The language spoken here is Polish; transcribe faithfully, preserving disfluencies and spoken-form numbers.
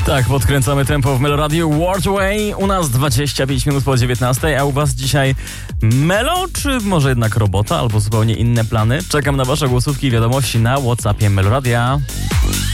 Tak, podkręcamy tempo w Meloradiu World Way. U nas dwadzieścia pięć minut po dziewiętnastej, a u was dzisiaj Melo, czy może jednak robota, albo zupełnie inne plany? Czekam na wasze głosówki i wiadomości na WhatsAppie Meloradia.